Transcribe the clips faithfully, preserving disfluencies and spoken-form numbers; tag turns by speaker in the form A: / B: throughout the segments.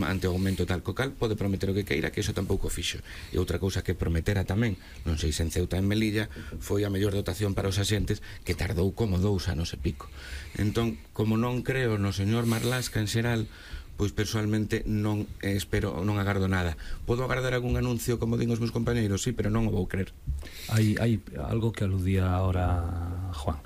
A: ante o aumento tal co cal pode prometer o que queira, que iso tampouco fixo. E outra cousa que prometera tamén, non sei se en Ceuta en Melilla, foi a mellor dotación para os axentes, que tardou como dous anos e pico. Entón, como non creo no señor Marlasca en xeral, pois persoalmente non espero, non agardo nada. Podo agardar algún anuncio como din os meus compañeiros, sí, pero non o vou crer.
B: Hai, hai algo que aludía ahora Juan,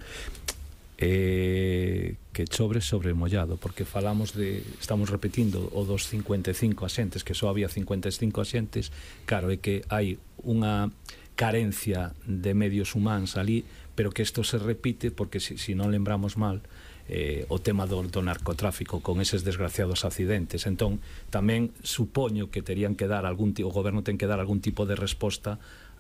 B: eh, que chobre sobre mollado, porque falamos de, estamos repetindo o dos cincuenta e cinco axentes, que só había cincuenta e cinco axentes. Claro, é que hai unha carencia de medios humanos ali, pero que isto se repite porque se si, si non lembramos mal, Eh, o tema do, do narcotráfico con eses desgraciados accidentes. Entón, tamén supoño que terían que dar algún tipo, o goberno ten que dar algún tipo de resposta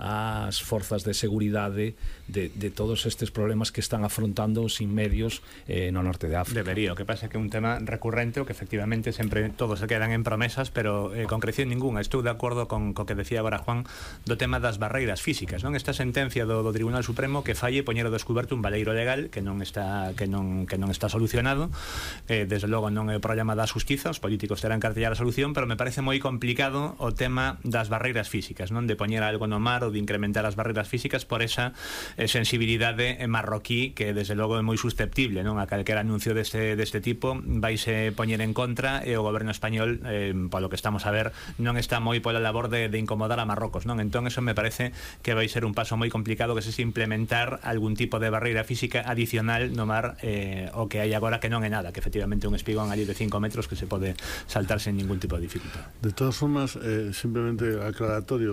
B: ás forzas de seguridade de, de todos estes problemas que están afrontando sin medios eh, no norte de África.
C: Debería, o que pasa é que é un tema recurrente, o que efectivamente sempre todos se quedan en promesas, pero eh, concreción ninguna. Estou de acordo con co que decía agora Juan do tema das barreiras físicas, non? Esta sentencia do, do Tribunal Supremo que falle poñer ao descoberto un baleiro legal que non está que non, que non está solucionado, eh, desde logo non é o problema da xustiza, os políticos terán que artellar a solución, pero me parece moi complicado o tema das barreiras físicas, non? De poñer algo no mar ou de incrementar as barreiras físicas por esa eh, sensibilidade marroquí que desde logo é moi susceptible, non? A calquera anuncio deste, deste tipo vaise poñer en contra e o goberno español, eh, polo que estamos a ver, non está moi pola labor de, de incomodar a Marrocos, non? Entón eso me parece que vai ser un paso moi complicado, que se se implementar algún tipo de barreira física adicional no mar, eh, o que hai agora, que non é nada, que efectivamente un espigón ali de cinco metros que se pode saltar sen ningún tipo de dificultad.
D: De todas formas, eh, simplemente aclaratorio,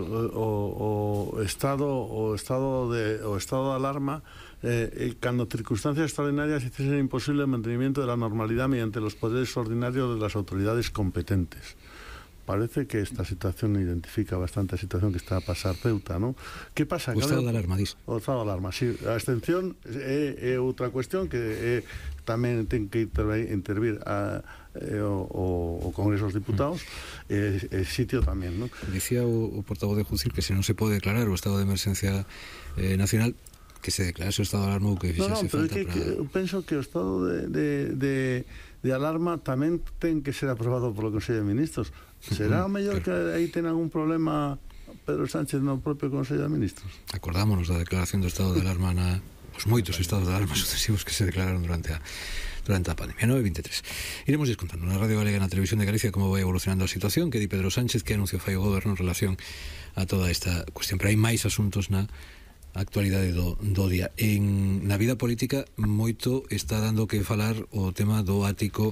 D: o, o Estado o estado de o estado de alarma eh, cando circunstancias extraordinarias hiciesen imposible el mantenimiento de la normalidad mediante los poderes ordinarios de las autoridades competentes. Parece que esta situación identifica bastante a situación que está a pasar Ceuta, ¿no? Que pasa?
E: O estado de alarma, dis.
D: O estado de alarma, sí. A extensión é, é outra cuestión que é, tamén ten que intervir a, eh, o, o Congreso dos Diputados, e eh, eh, sitio tamén, ¿no?
E: Dicía o, o portavoz de Jucir que se non se pode declarar o estado de emerxencia eh, nacional, que se declarase o estado de alarma ou que fixese
D: no, no, pero
E: falta
D: que,
E: para...
D: que eu penso que o estado de, de, de, de alarma tamén ten que ser aprobado polo Consello de Ministros. Será o mellor que aí tenan un problema Pedro Sánchez no propio Consello de Ministros?
E: Acordámonos da declaración do estado de alarma na os moitos estados de alarma sucesivos que se declararon durante a durante a pandemia. nove vinte e tres. Iremos descontando na Radio Galega e na Televisión de Galicia como vai evolucionando a situación, que di Pedro Sánchez que anuncio fai o goberno en relación a toda esta cuestión. Pero hai máis asuntos na actualidade do, do día. En, na vida política moito está dando que falar o tema do ático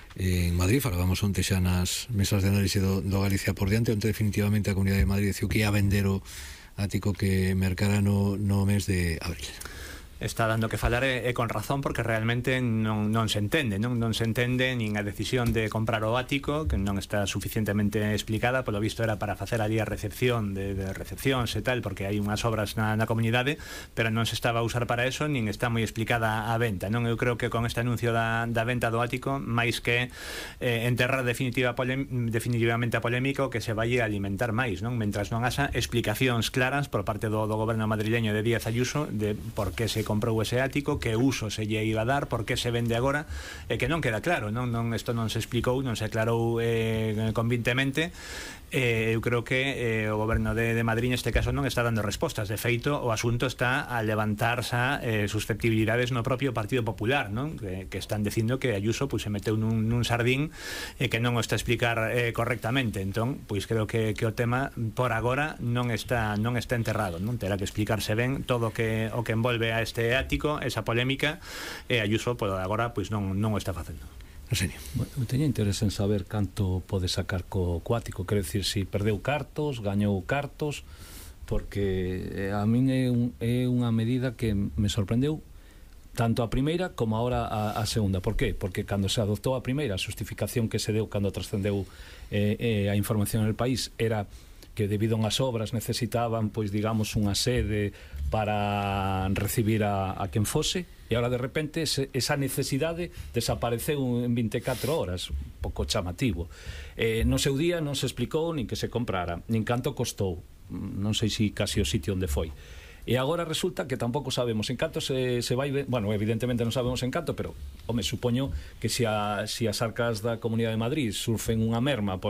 E: en Madrid. Falábamos onte xa nas mesas de análise do, do Galicia por diante, onde definitivamente a Comunidade de Madrid deciu que ia vender o ático que mercara no, no mes de abril.
C: Está dando que falar e, e con razón, porque realmente non, non se entende, non, non se entende nin a decisión de comprar o ático, que non está suficientemente explicada. Polo visto era para facer ali a recepción de, de recepcións e tal, porque hai unhas obras na, na comunidade, pero non se estaba a usar para eso, nin está moi explicada a venta, non? Eu creo que con este anuncio da, da venta do ático, máis que eh, enterrar definitiva polem, definitivamente a polémica, o que se vai alimentar máis, non? Mentras non haxa explicacións claras por parte do, do goberno madrileño de Díaz Ayuso de por que se comprou ese ático, que uso se lle iba a dar, por que se vende agora, e que non queda claro, non, non isto non se explicou, non se aclarou eh, convintemente. Eh, eu creo que eh, o goberno de, de Madrid neste caso non está dando respostas. De feito, o asunto está a levantarse eh, susceptibilidades no propio Partido Popular, non? Que, que están dicindo que Ayuso pues, se meteu nun, nun sardín e eh, que non o está a explicar eh, correctamente. Entón, pois creo que, que o tema por agora non está non está enterrado, non? Terá que explicarse ben todo que, o que envolve a este ático, esa polémica, e eh, Ayuso por agora pois, non, non o está facendo.
B: Bueno, eu teño interés en saber canto pode sacar co ático, quero dicir, se si perdeu cartos, gañou cartos, porque a min é, un, é unha medida que me sorprendeu tanto a primeira como agora a, a segunda. Por qué? Porque cando se adoptou a primeira, a justificación que se deu cando trascendeu eh, eh, a información no país era que debido a unhas obras necesitaban, pois digamos, unha sede para recibir a, a quen fose, e agora de repente ese, esa necesidade desapareceu en vinte e catro horas, un pouco chamativo. Eh, no seu día non se explicou nin que se comprara, nin canto costou, non sei se casi o sitio onde foi. E agora resulta que tampouco sabemos en canto se, se vai... Bueno, evidentemente non sabemos en canto, pero, home, supoño que se, a, se as arcas da Comunidade de Madrid surfen unha merma